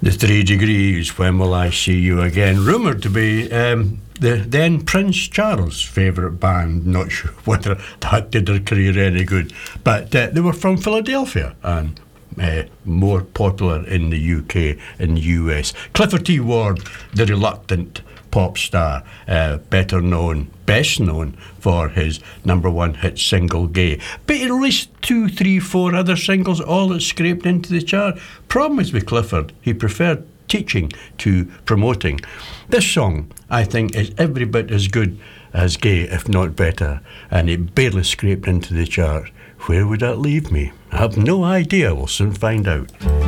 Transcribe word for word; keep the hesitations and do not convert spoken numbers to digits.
The Three Degrees, When Will I See You Again? Rumoured to be um, the then Prince Charles' favourite band. Not sure whether that did their career any good. But uh, they were from Philadelphia and uh, more popular in the U K and U S. Clifford T. Ward, the reluctant pop star, uh, better known, best known for his number one hit single, Gay. But at least two, three, four other singles, all that scraped into the chart. Problem is with Clifford, he preferred teaching to promoting. This song, I think, is every bit as good as Gay, if not better, and it barely scraped into the chart. Where would that leave me? I have no idea, we'll soon find out.